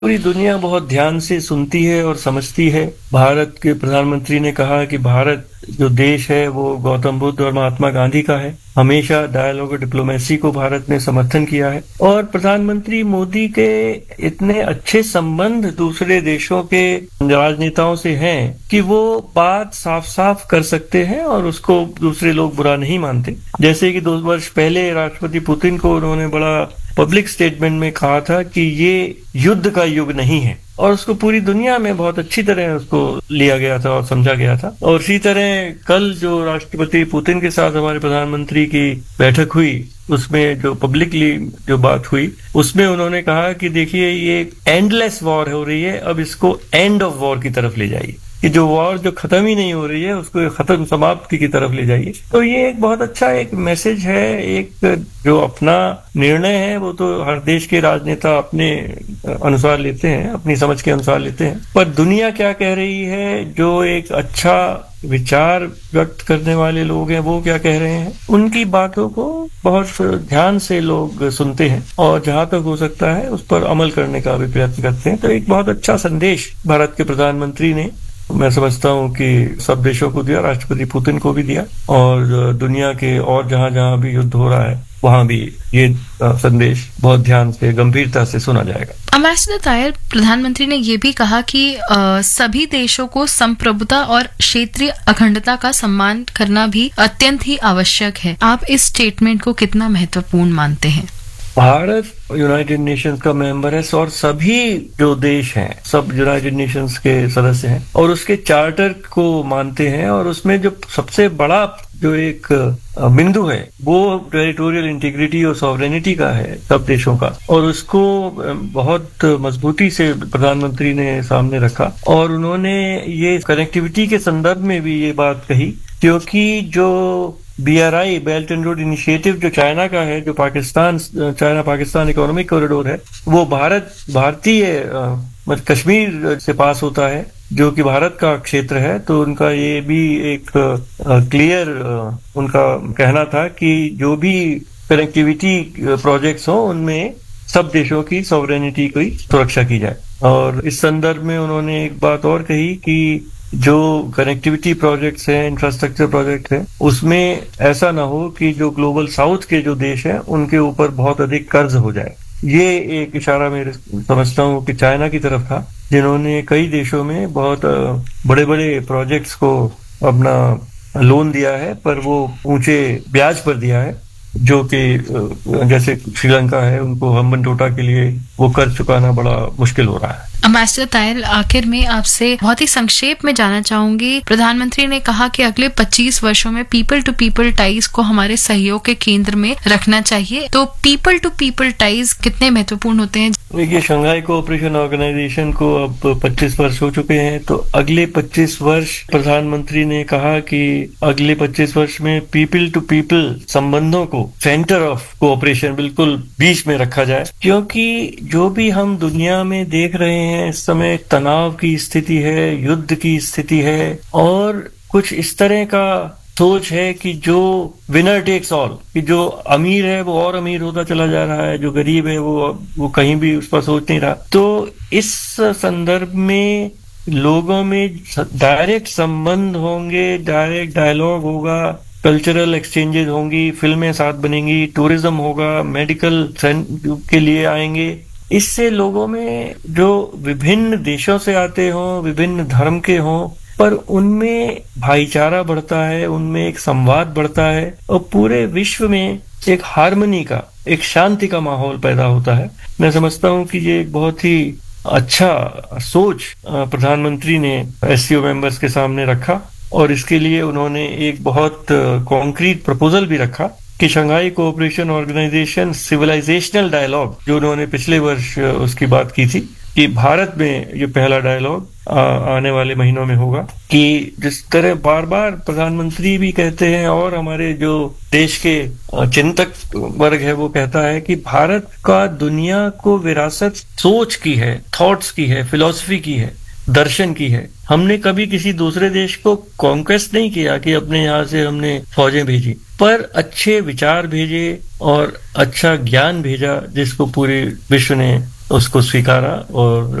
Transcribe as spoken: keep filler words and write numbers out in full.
पूरी दुनिया बहुत ध्यान से सुनती है और समझती है। भारत के प्रधानमंत्री ने कहा कि भारत जो देश है वो गौतम बुद्ध और महात्मा गांधी का है। हमेशा डायलॉग और डिप्लोमेसी को भारत ने समर्थन किया है और प्रधानमंत्री मोदी के इतने अच्छे संबंध दूसरे देशों के राजनेताओं से हैं कि वो बात साफ साफ कर सकते हैं और उसको दूसरे लोग बुरा नहीं मानते। जैसे कि दो वर्ष पहले राष्ट्रपति पुतिन को उन्होंने बड़ा पब्लिक स्टेटमेंट में कहा था कि ये युद्ध का युग नहीं है और उसको पूरी दुनिया में बहुत अच्छी तरह उसको लिया गया था और समझा गया था। और इसी तरह कल जो राष्ट्रपति पुतिन के साथ हमारे प्रधानमंत्री की बैठक हुई उसमें जो पब्लिकली जो बात हुई उसमें उन्होंने कहा कि देखिए ये एंडलेस वॉर हो रही है, अब इसको एंड ऑफ वॉर की तरफ ले जाइए कि जो वॉर जो खत्म ही नहीं हो रही है उसको खत्म समाप्ति की तरफ ले जाइए। तो ये एक बहुत अच्छा एक मैसेज है। एक जो अपना निर्णय है वो तो हर देश के राजनेता अपने अनुसार लेते हैं, अपनी समझ के अनुसार लेते हैं, पर दुनिया क्या कह रही है, जो एक अच्छा विचार व्यक्त करने वाले लोग हैं वो क्या कह रहे हैं, उनकी बातों को बहुत ध्यान से लोग सुनते हैं और जहां तक हो सकता है उस पर अमल करने का भी प्रयत्न करते हैं। तो एक बहुत अच्छा संदेश भारत के प्रधानमंत्री ने मैं समझता हूं कि सब देशों को दिया, राष्ट्रपति पुतिन को भी दिया और दुनिया के और जहां जहां भी युद्ध हो रहा है वहां भी ये संदेश बहुत ध्यान से गंभीरता से सुना जाएगा। अम्बेसडर तायर, प्रधानमंत्री ने ये भी कहा कि आ, सभी देशों को संप्रभुता और क्षेत्रीय अखंडता का सम्मान करना भी अत्यंत ही आवश्यक है। आप इस स्टेटमेंट को कितना महत्वपूर्ण मानते हैं? भारत यूनाइटेड नेशंस का मेंबर है और सभी जो देश हैं सब यूनाइटेड नेशंस के सदस्य हैं और उसके चार्टर को मानते हैं और उसमें जो सबसे बड़ा जो एक बिंदु है वो टेरिटोरियल इंटीग्रिटी और सॉवरेनिटी का है सब देशों का, और उसको बहुत मजबूती से प्रधानमंत्री ने सामने रखा और उन्होंने ये कनेक्टिविटी के संदर्भ में भी ये बात कही, क्योंकि जो B are I belt and road initiative जो चाइना का है, जो Pakistan China Pakistan economic corridor है, वो भारत भारतीय मतलब कश्मीर से पास होता है जो कि भारत का क्षेत्र है। तो उनका ये भी एक क्लियर उनका कहना था कि जो भी कनेक्टिविटी प्रोजेक्ट्स हो उनमें सब देशों की सॉवरेनिटी की सुरक्षा की जाए। और इस संदर्भ में उन्होंने एक बात और कही कि जो कनेक्टिविटी प्रोजेक्ट्स हैं, इंफ्रास्ट्रक्चर प्रोजेक्ट हैं, उसमें ऐसा ना हो कि जो ग्लोबल साउथ के जो देश हैं उनके ऊपर बहुत अधिक कर्ज हो जाए। ये एक इशारा मैं समझता हूँ कि चाइना की तरफ था, जिन्होंने कई देशों में बहुत बड़े बड़े प्रोजेक्ट्स को अपना लोन दिया है, पर वो ऊंचे ब्याज पर दिया है, जो कि जैसे श्रीलंका है उनको हम्बनटोटा के लिए वो कर्ज चुकाना बड़ा मुश्किल हो रहा है। अम्बेसडर तायर, आखिर में आपसे बहुत ही संक्षेप में जानना चाहूंगी, प्रधानमंत्री ने कहा कि अगले पच्चीस वर्षों में पीपल टू पीपल टाइज को हमारे सहयोग के केंद्र में रखना चाहिए। तो पीपल टू पीपल टाइज कितने महत्वपूर्ण होते हैं? देखिए, शंघाई कोऑपरेशन ऑर्गेनाइजेशन को अब पच्चीस वर्ष हो चुके हैं, तो अगले पच्चीस वर्ष प्रधानमंत्री ने कहा कि अगले पच्चीस वर्ष में पीपल टू पीपल संबंधों को सेंटर ऑफ कोऑपरेशन बिल्कुल बीच में रखा जाए, क्योंकि जो भी हम दुनिया में देख रहे हैं इस समय तनाव की स्थिति है, युद्ध की स्थिति है और कुछ इस तरह का सोच है कि जो विनर टेक्स ऑल, कि जो अमीर है वो और अमीर होता चला जा रहा है, जो गरीब है वो वो कहीं भी उस पर सोच नहीं रहा। तो इस संदर्भ में लोगों में डायरेक्ट संबंध होंगे, डायरेक्ट डायलॉग होगा, कल्चरल एक्सचेंजेस होंगी, फिल्में साथ बनेंगी, टूरिज्म होगा, मेडिकल के लिए आएंगे। इससे लोगों में जो विभिन्न देशों से आते हों, विभिन्न धर्म के हों, पर उनमें भाईचारा बढ़ता है, उनमें एक संवाद बढ़ता है और पूरे विश्व में एक हार्मनी का, एक शांति का माहौल पैदा होता है। मैं समझता हूं कि ये एक बहुत ही अच्छा सोच प्रधानमंत्री ने एस सी ओ मेंबर्स के सामने रखा और इसके लिए उन्होंने एक बहुत कॉन्क्रीट प्रपोजल भी रखा कि Shanghai cooperation organisation civilisational dialogue, जो उन्होंने पिछले वर्ष उसकी बात की थी, कि भारत में ये पहला डायलॉग आने वाले महीनों में होगा। कि जिस तरह बार बार प्रधानमंत्री भी कहते हैं और हमारे जो देश के चिंतक वर्ग है वो कहता है कि भारत का दुनिया को विरासत सोच की है, थॉट्स की है, फिलॉसफी की है, दर्शन की है। हमने कभी किसी दूसरे देश को कॉन्क्वेस्ट नहीं किया कि अपने यहाँ से हमने फौजें भेजी, पर अच्छे विचार भेजे और अच्छा ज्ञान भेजा जिसको पूरे विश्व ने उसको स्वीकारा और